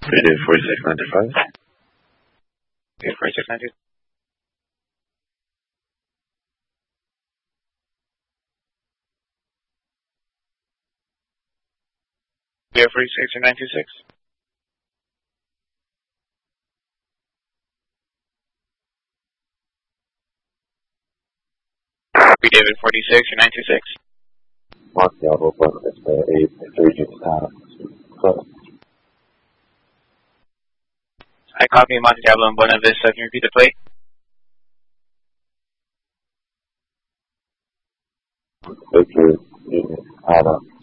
Mayday 4695. Mayday 4695. Mayday 46926. David 46, you're 926. Mark Diablo, Bucket, 8, 3, I copy Monte Diablo and Buena Vista. Can you repeat the plate? Victor, Union, Anna.